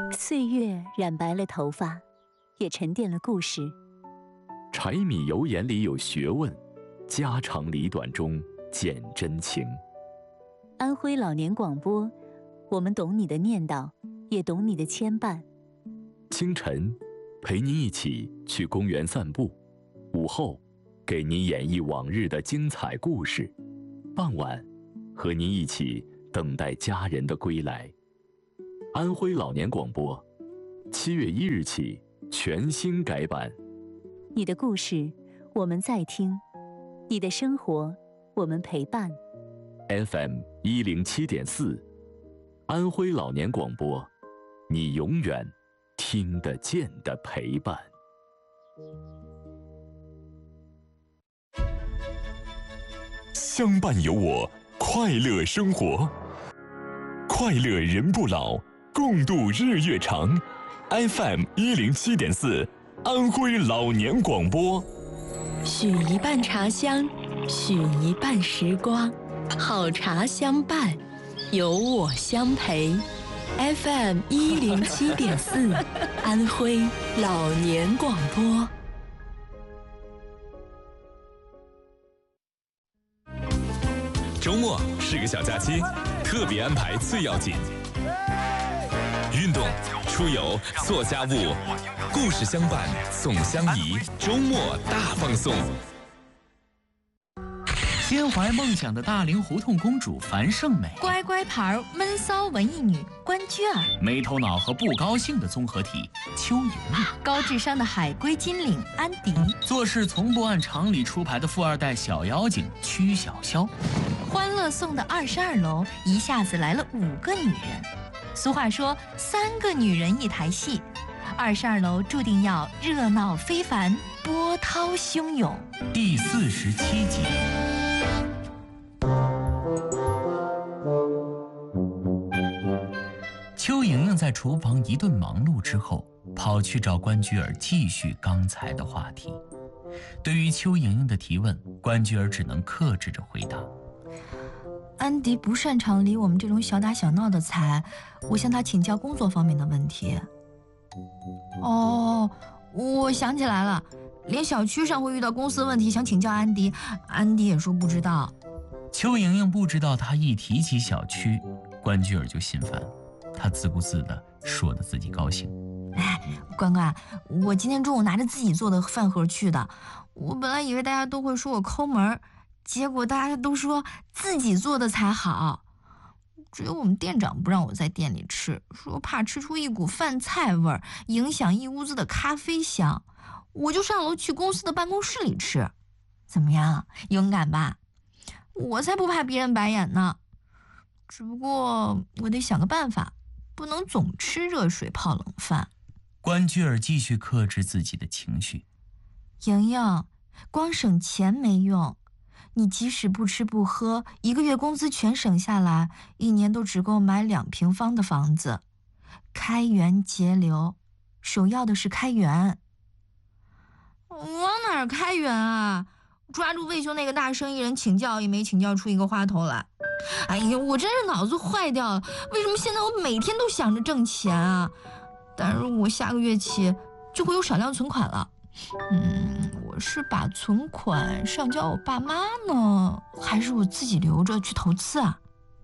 岁月染白了头发，也沉淀了故事。 柴米油盐里有学问，家长里短中见真情。 安徽老年广播，我们懂你的念叨，也懂你的牵绊。 清晨，陪您一起去公园散步；午后，给您演绎往日的精彩故事；傍晚，和您一起等待家人的归来。安徽老年广播，7月1日起全新改版。 你的故事，我们在听；你的生活，我们陪伴。 FM 107.4，安徽老年广播，你永远听得见的陪伴。 相伴有我，快乐生活，快乐人不老，共度日月长。FM 107.4，安徽老年广播。 许一半茶香，许一半时光，好茶相伴，有我相陪。FM 107.4，安徽老年广播。 周末是个小假期，特别安排最要紧。运动、出游、做家务，故事相伴，送相宜，周末大放送。 心怀梦想的大龄胡同公主樊胜美， 乖乖牌闷骚文艺女关雎尔， 没头脑和不高兴的综合体邱莹莹， 高智商的海归金领安迪， 做事从不按常理出牌的富二代小妖精曲筱绡。 欢乐颂的22楼一下子来了5个女人。俗话说3个女人一台戏，22楼注定要热闹非凡，波涛汹涌。 第47集。邱莹莹在厨房一顿忙碌之后，跑去找关雎尔继续刚才的话题。对于邱莹莹的提问，关雎尔只能克制着回答。 安迪不擅长理我们这种小打小闹的财，我向他请教工作方面的问题。哦，我想起来了，连小区上会遇到公司问题想请教安迪，安迪也说不知道。 邱莹莹不知道他一提起小区，关雎尔就心烦，他自顾自地说得自己高兴。 关关，我今天中午拿着自己做的饭盒去的，我本来以为大家都会说我抠门，结果大家都说自己做的才好，只有我们店长不让我在店里吃，说怕吃出一股饭菜味儿，影响一屋子的咖啡香，我就上楼去公司的办公室里吃。怎么样，勇敢吧？我才不怕别人白眼呢，只不过我得想个办法，不能总吃热水泡冷饭。 关雎尔继续克制自己的情绪。 莹莹，光省钱没用，你即使不吃不喝，1个月工资全省下来，1年都只够买2平方的房子。开源节流，首要的是开源。往哪儿开源啊？抓住魏兄那个大生意人请教也没请教出一个花头来。哎呀，我真是脑子坏掉了，为什么现在我每天都想着挣钱啊？但是我下个月起就会有少量存款了。我是把存款上交我爸妈呢，还是我自己留着去投资啊？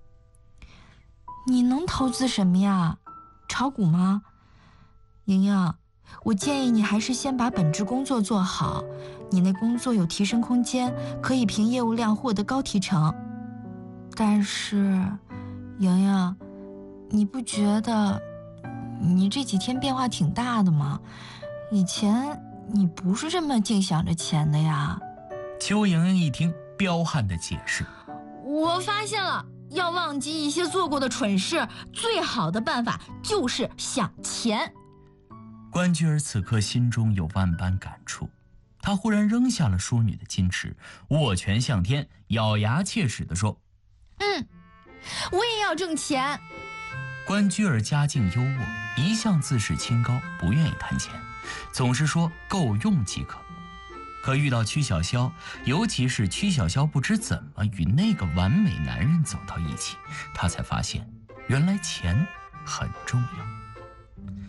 你能投资什么呀？炒股吗？莹莹，我建议你还是先把本职工作做好，你那工作有提升空间，可以凭业务量获得高提成。但是，莹莹，你不觉得你这几天变化挺大的吗？以前你不是这么净想着钱的呀。 邱莹莹一听，彪悍地解释： 我发现了，要忘记一些做过的蠢事，最好的办法就是想钱。 关雎尔此刻心中有万般感触，他忽然扔下了淑女的矜持，握拳向天，咬牙切齿地说： 我也要挣钱。 关雎尔家境优渥，一向自视清高，不愿意贪钱，总是说够用即可。可遇到曲筱绡，尤其是曲筱绡不知怎么与那个完美男人走到一起，他才发现原来钱很重要。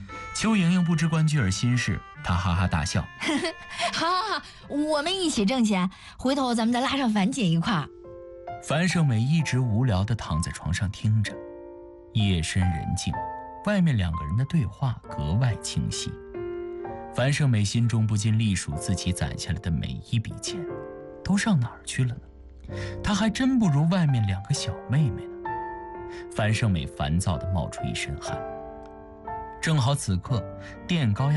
邱莹莹不知关雎尔心事，她哈哈大笑。 好，我们一起挣钱，回头咱们再拉上樊姐一块儿。 樊胜美一直无聊地躺在床上听着，夜深人静，外面两个人的对话格外清晰。樊胜美心中不禁隶属自己攒下来的每一笔钱，都上哪儿去了呢？她还真不如外面两个小妹妹呢。樊胜美烦躁地冒出一身汗。正好此刻，垫高